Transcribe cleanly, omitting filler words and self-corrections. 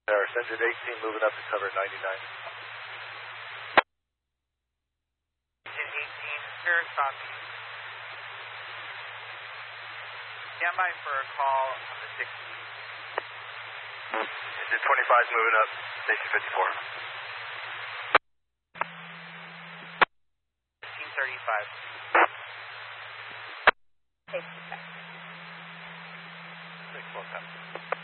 Our Engine 18 moving up to cover 99. Engine 18, Kurosaki. Stand by for a call on the 16th. Engine 25 is moving up, station 54. 1535. Safety check. 617.